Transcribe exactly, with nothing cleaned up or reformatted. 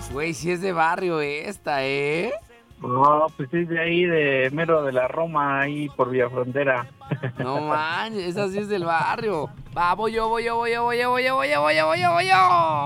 Güey, sí es de barrio esta, ¿eh? No, pues es de ahí, de mero de la Roma, ahí por Villa Frontera. No manches, esa sí es del barrio. Va, voy yo, voy yo, voy yo, voy yo, voy yo, voy yo, voy yo, voy yo, voy yo.